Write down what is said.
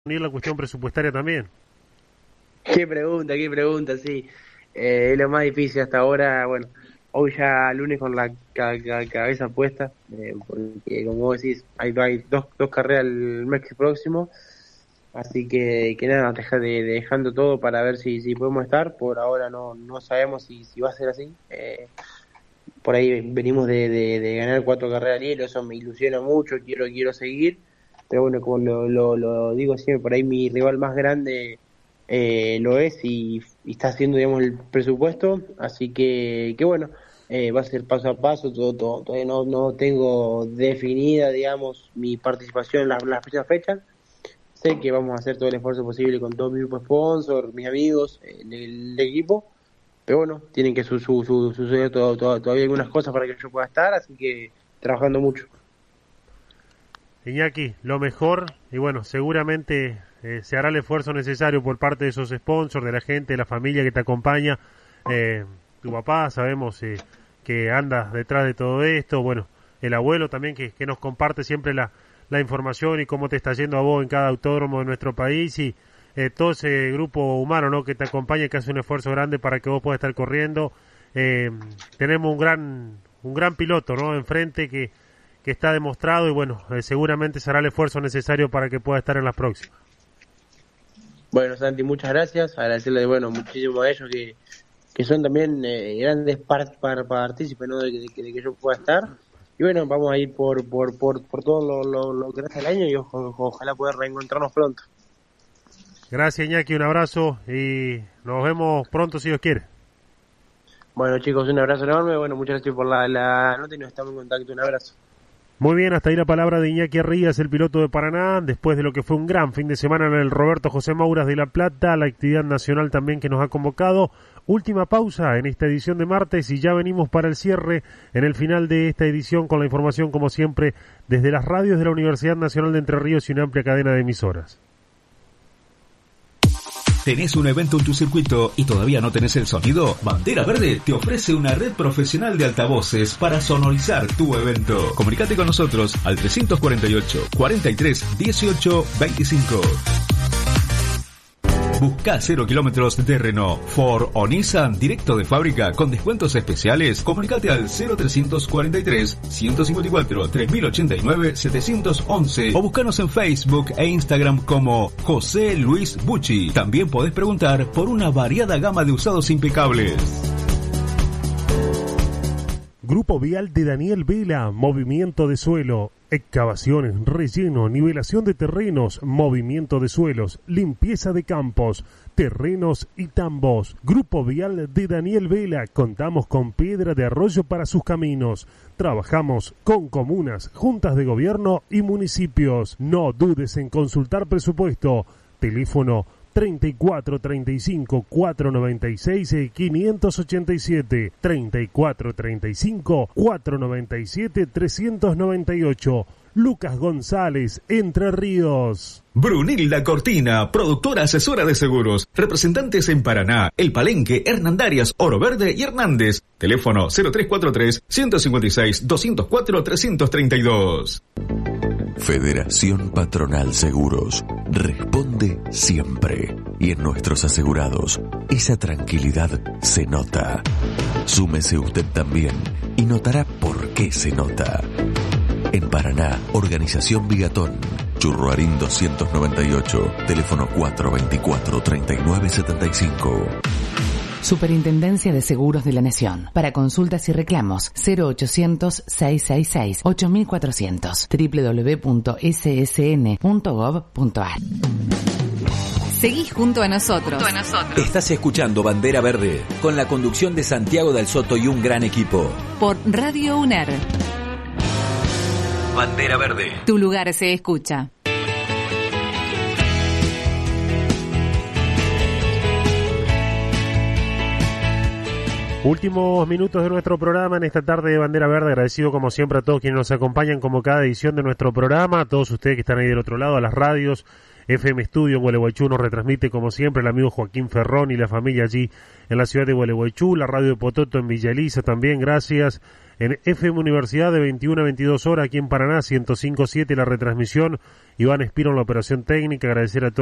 unir la cuestión presupuestaria también. Qué pregunta, sí. Es lo más difícil hasta ahora. Bueno, hoy ya lunes con la cabeza puesta, porque como vos decís, hay dos carreras el mes próximo, así que nada, dejando todo para ver si podemos estar. Por ahora no sabemos si va a ser así. Por ahí venimos de ganar 4 carreras al hilo, eso me ilusiona mucho, quiero seguir, pero bueno, como lo digo siempre, por ahí mi rival más grande lo es y está haciendo, digamos, el presupuesto, así que bueno, va a ser paso a paso, todo. Todavía no tengo definida, digamos, mi participación en las fechas. Sé que vamos a hacer todo el esfuerzo posible con todo mi grupo sponsor, mis amigos, el equipo, pero bueno, tienen que suceder todavía algunas cosas para que yo pueda estar, así que trabajando mucho. Iñaki, lo mejor, y bueno, seguramente se hará el esfuerzo necesario por parte de esos sponsors, de la gente, de la familia que te acompaña. Tu papá, sabemos que anda detrás de todo esto, bueno, el abuelo también que nos comparte siempre la información y cómo te está yendo a vos en cada autódromo de nuestro país, y todo ese grupo humano, ¿no?, que te acompaña, que hace un esfuerzo grande para que vos puedas estar corriendo. Tenemos un gran piloto, ¿no?, enfrente que está demostrado, y bueno, seguramente será el esfuerzo necesario para que pueda estar en las próximas. Bueno, Santi, muchas gracias, agradecerle, bueno, muchísimo a ellos que son también grandes partícipes, ¿no?, de que yo pueda estar, y bueno, vamos a ir por todo lo que resta del año, y ojalá poder reencontrarnos pronto. Gracias, Iñaki, un abrazo y nos vemos pronto si Dios quiere. Bueno, chicos, un abrazo enorme, bueno, muchas gracias por la nota y nos estamos en contacto, un abrazo. Muy bien, hasta ahí la palabra de Iñaki Arrías, el piloto de Paraná, después de lo que fue un gran fin de semana en el Roberto José Mouras de La Plata, la actividad nacional también que nos ha convocado. Última pausa en esta edición de martes y ya venimos para el cierre en el final de esta edición con la información, como siempre, desde las radios de la Universidad Nacional de Entre Ríos y una amplia cadena de emisoras. ¿Tenés un evento en tu circuito y todavía no tenés el sonido? Bandera Verde te ofrece una red profesional de altavoces para sonorizar tu evento. Comunicate con nosotros al 348 43 18 25. Busca 0 kilómetros de Renault, Ford o Nissan directo de fábrica con descuentos especiales. Comunicate al 0343 154 3089 711 o búscanos en Facebook e Instagram como José Luis Bucci. También podés preguntar por una variada gama de usados impecables. Grupo Vial de Daniel Vela, movimiento de suelo, excavaciones, relleno, nivelación de terrenos, movimiento de suelos, limpieza de campos, terrenos y tambos. Grupo Vial de Daniel Vela, contamos con piedra de arroyo para sus caminos. Trabajamos con comunas, juntas de gobierno y municipios. No dudes en consultar presupuesto. Teléfono 34 35 496 587, 34 35 497 398. Lucas González, Entre Ríos. Brunilda Cortina, productora asesora de seguros. Representantes en Paraná, El Palenque, Hernandarias, Oro Verde y Hernández. Teléfono 0343 156 204 332. Federación Patronal Seguros. Responde siempre. Y en nuestros asegurados, esa tranquilidad se nota. Súmese usted también y notará por qué se nota. En Paraná, Organización Bigatón, Churruarín 298, teléfono 424-3975. Superintendencia de Seguros de la Nación. Para consultas y reclamos, 0800-666-8400, www.ssn.gov.ar. Seguí junto a nosotros. Estás escuchando Bandera Verde, con la conducción de Santiago del Soto y un gran equipo. Por Radio UNER. Bandera Verde. Tu lugar se escucha. Últimos minutos de nuestro programa en esta tarde de Bandera Verde. Agradecido como siempre a todos quienes nos acompañan como cada edición de nuestro programa, a todos ustedes que están ahí del otro lado, a las radios. FM Estudio en Gualeguaychú nos retransmite como siempre el amigo Joaquín Ferrón y la familia allí en la ciudad de Gualeguaychú, la radio de Pototo en Villa Elisa también, gracias. en FM Universidad de 21 a 22 horas aquí en Paraná, 105.7 la retransmisión. Iván Espiro en la operación técnica, agradecer a todos.